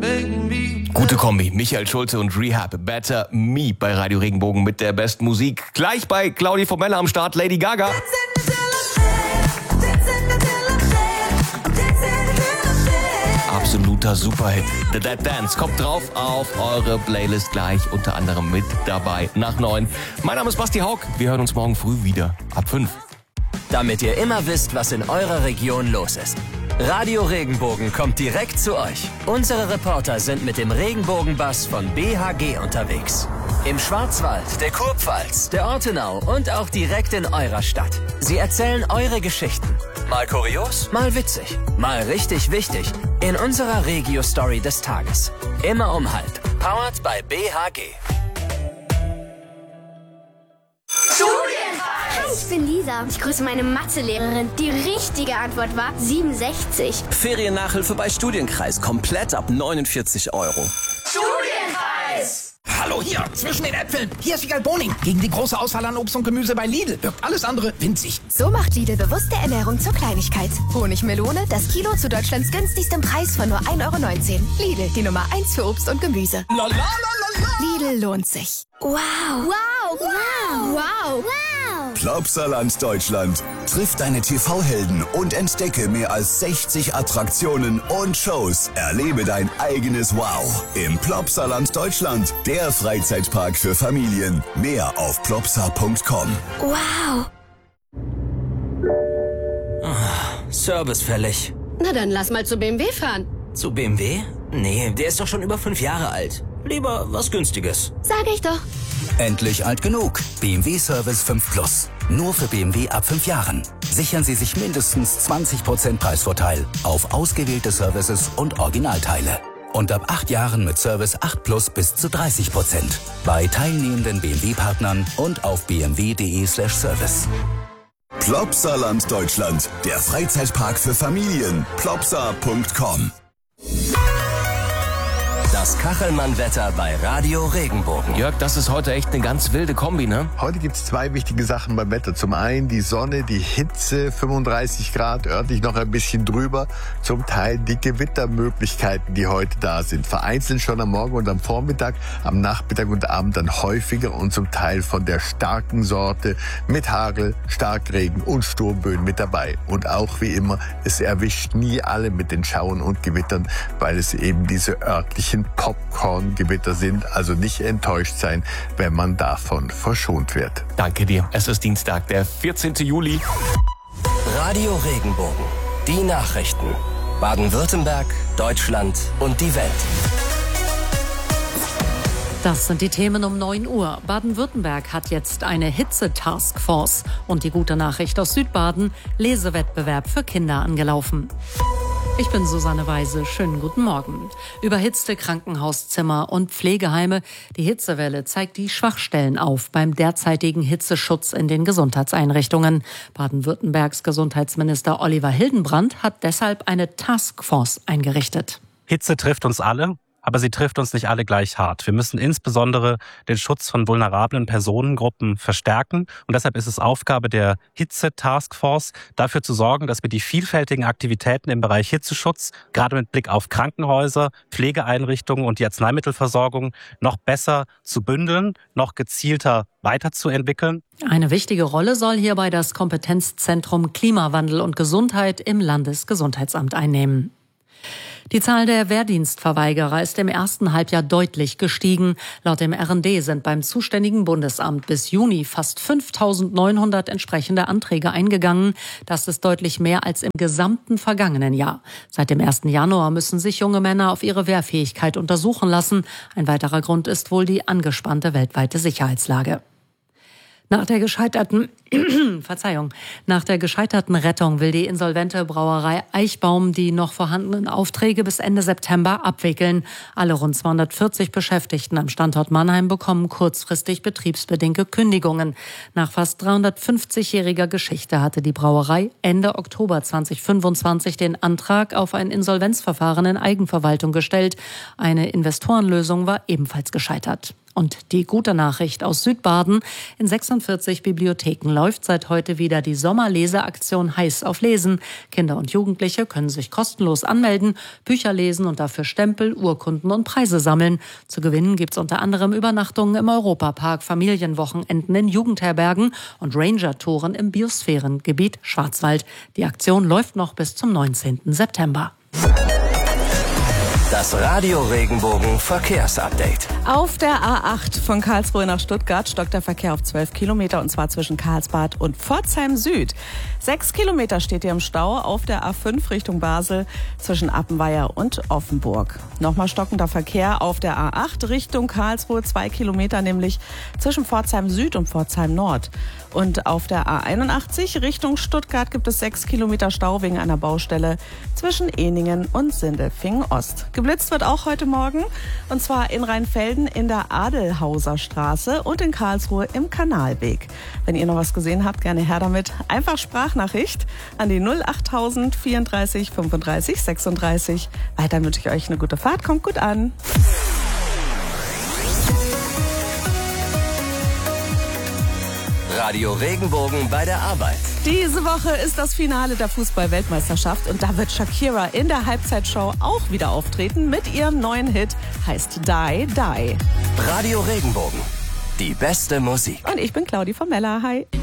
Gute Kombi, Michael Schulze und Rehab, Better Me bei Radio Regenbogen mit der besten Musik. Gleich bei Claudia Formella am Start, Lady Gaga. Absoluter Superhit. The Dead Dance kommt drauf auf eure Playlist gleich, unter anderem mit dabei nach 9. Mein Name ist Basti Haug, wir hören uns morgen früh wieder ab 5. Damit ihr immer wisst, was in eurer Region los ist. Radio Regenbogen kommt direkt zu euch. Unsere Reporter sind mit dem Regenbogenbus von BHG unterwegs. Im Schwarzwald, der Kurpfalz, der Ortenau und auch direkt in eurer Stadt. Sie erzählen eure Geschichten. Mal kurios, mal witzig, mal richtig wichtig. In unserer Regio-Story des Tages. Immer um halb. Powered by BHG. Ich bin Lisa. Ich grüße meine Mathelehrerin. Die richtige Antwort war 67. Feriennachhilfe bei Studienkreis. Komplett ab 49 €. Studienkreis! Hallo hier, zwischen den Äpfeln. Hier ist Vigal Boning. Gegen die große Auswahl an Obst und Gemüse bei Lidl wirkt alles andere winzig. So macht Lidl bewusste Ernährung zur Kleinigkeit. Honigmelone, das Kilo zu Deutschlands günstigstem Preis von nur 1,19 €. Lidl, die Nummer 1 für Obst und Gemüse. Lidl lohnt sich. Wow. Wow. Wow. Wow. Wow. Plopsaland Deutschland. Triff deine TV-Helden und entdecke mehr als 60 Attraktionen und Shows. Erlebe dein eigenes Wow im Plopsaland Deutschland, der Freizeitpark für Familien. Mehr auf plopsa.com. Wow. Service fällig. Na dann lass mal zu BMW fahren. Zu BMW? Nee, der ist doch schon über 5 Jahre alt. Lieber was Günstiges. Sag ich doch. Endlich alt genug. BMW Service 5 Plus. Nur für BMW ab 5 Jahren. Sichern Sie sich mindestens 20% Preisvorteil auf ausgewählte Services und Originalteile. Und ab 8 Jahren mit Service 8 Plus bis zu 30%. Bei teilnehmenden BMW-Partnern und auf bmw.de/service. Plopsaland Deutschland, der Freizeitpark für Familien. Plopsa.com. Das Kachelmann-Wetter bei Radio Regenbogen. Jörg, das ist heute echt eine ganz wilde Kombi, ne? Heute gibt's 2 wichtige Sachen beim Wetter. Zum einen die Sonne, die Hitze, 35 Grad, örtlich noch ein bisschen drüber. Zum Teil die Gewittermöglichkeiten, die heute da sind. Vereinzelt schon am Morgen und am Vormittag, am Nachmittag und Abend dann häufiger und zum Teil von der starken Sorte mit Hagel, Starkregen und Sturmböen mit dabei. Und auch wie immer, es erwischt nie alle mit den Schauern und Gewittern, weil es eben diese örtlichen Popcorn-Gewitter sind, also nicht enttäuscht sein, wenn man davon verschont wird. Danke dir. Es ist Dienstag, der 14. Juli. Radio Regenbogen. Die Nachrichten. Baden-Württemberg, Deutschland und die Welt. Das sind die Themen um 9 Uhr. Baden-Württemberg hat jetzt eine Hitze-Taskforce. Und die gute Nachricht aus Südbaden, Lesewettbewerb für Kinder angelaufen. Ich bin Susanne Weise. Schönen guten Morgen. Überhitzte Krankenhauszimmer und Pflegeheime. Die Hitzewelle zeigt die Schwachstellen auf beim derzeitigen Hitzeschutz in den Gesundheitseinrichtungen. Baden-Württembergs Gesundheitsminister Oliver Hildenbrand hat deshalb eine Taskforce eingerichtet. Hitze trifft uns alle, aber sie trifft uns nicht alle gleich hart. Wir müssen insbesondere den Schutz von vulnerablen Personengruppen verstärken. Und deshalb ist es Aufgabe der Hitze-Taskforce, dafür zu sorgen, dass wir die vielfältigen Aktivitäten im Bereich Hitzeschutz, gerade mit Blick auf Krankenhäuser, Pflegeeinrichtungen und die Arzneimittelversorgung, noch besser zu bündeln, noch gezielter weiterzuentwickeln. Eine wichtige Rolle soll hierbei das Kompetenzzentrum Klimawandel und Gesundheit im Landesgesundheitsamt einnehmen. Die Zahl der Wehrdienstverweigerer ist im ersten Halbjahr deutlich gestiegen. Laut dem RND sind beim zuständigen Bundesamt bis Juni fast 5.900 entsprechende Anträge eingegangen. Das ist deutlich mehr als im gesamten vergangenen Jahr. Seit dem 1. Januar müssen sich junge Männer auf ihre Wehrfähigkeit untersuchen lassen. Ein weiterer Grund ist wohl die angespannte weltweite Sicherheitslage. Nach der gescheiterten Rettung will die insolvente Brauerei Eichbaum die noch vorhandenen Aufträge bis Ende September abwickeln. Alle rund 240 Beschäftigten am Standort Mannheim bekommen kurzfristig betriebsbedingte Kündigungen. Nach fast 350-jähriger Geschichte hatte die Brauerei Ende Oktober 2025 den Antrag auf ein Insolvenzverfahren in Eigenverwaltung gestellt. Eine Investorenlösung war ebenfalls gescheitert. Und die gute Nachricht aus Südbaden: In 46 Bibliotheken läuft seit heute wieder die Sommerleseaktion Heiß auf Lesen. Kinder und Jugendliche können sich kostenlos anmelden, Bücher lesen und dafür Stempel, Urkunden und Preise sammeln. Zu gewinnen gibt's unter anderem Übernachtungen im Europapark, Familienwochenenden in Jugendherbergen und Ranger-Touren im Biosphärengebiet Schwarzwald. Die Aktion läuft noch bis zum 19. September. Das Radio Regenbogen Verkehrsupdate. Auf der A8 von Karlsruhe nach Stuttgart stockt der Verkehr auf 12 Kilometer, und zwar zwischen Karlsbad und Pforzheim Süd. 6 Kilometer steht ihr im Stau auf der A5 Richtung Basel zwischen Appenweier und Offenburg. Nochmal stockender Verkehr auf der A8 Richtung Karlsruhe, 2 Kilometer nämlich zwischen Pforzheim Süd und Pforzheim Nord. Und auf der A81 Richtung Stuttgart gibt es 6 Kilometer Stau wegen einer Baustelle zwischen Ehningen und Sindelfingen Ost. Geblitzt wird auch heute Morgen, und zwar in Rheinfelden in der Adelhauser Straße und in Karlsruhe im Kanalweg. Wenn ihr noch was gesehen habt, gerne her damit. Einfach Sprachnachricht an die 08000 34 35 36. Weiter wünsche ich euch eine gute Fahrt. Kommt gut an. Radio Regenbogen bei der Arbeit. Diese Woche ist das Finale der Fußball-Weltmeisterschaft, und da wird Shakira in der Halbzeitshow auch wieder auftreten mit ihrem neuen Hit, heißt Die, Die. Radio Regenbogen, die beste Musik. Und ich bin Claudi von Mella. Hi.